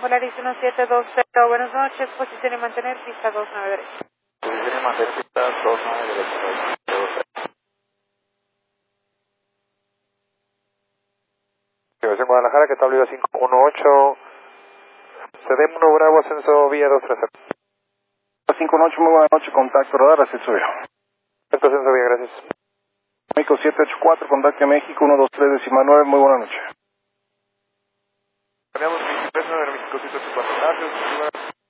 Volaris 1720, buenas noches, posición y mantener pista 29 derecha. Posición y mantener pista 29 derecha. Activación Guadalajara, que tablero 518, CDM 1 Bravo, ascenso vía 230. 518, muy buenas noches, contacto radar, ascenso vía. Ascenso vía, gracias. México 784, contacto México 123 decimal 9, muy buenas noches.